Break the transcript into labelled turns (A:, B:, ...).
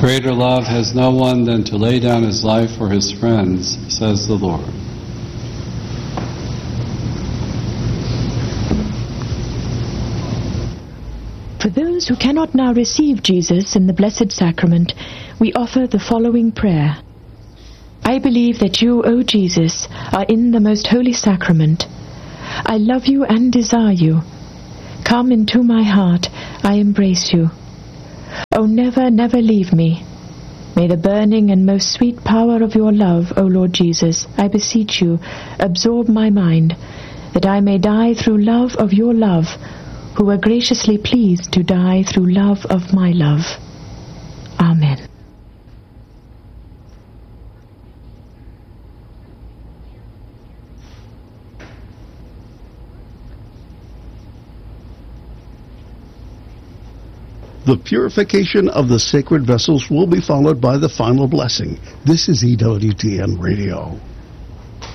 A: Greater love has no one than to lay down his life for his friends, says the Lord.
B: For those who cannot now receive Jesus in the Blessed Sacrament, we offer the following prayer. I believe that you, O Jesus, are in the most holy sacrament. I love you and desire you. Come into my heart, I embrace you. O never, never leave me. May the burning and most sweet power of your love, O Lord Jesus, I beseech you, absorb my mind, that I may die through love of your love, who were graciously pleased to die through love of my love. Amen.
C: The purification of the sacred vessels will be followed by the final blessing. This is EWTN Radio.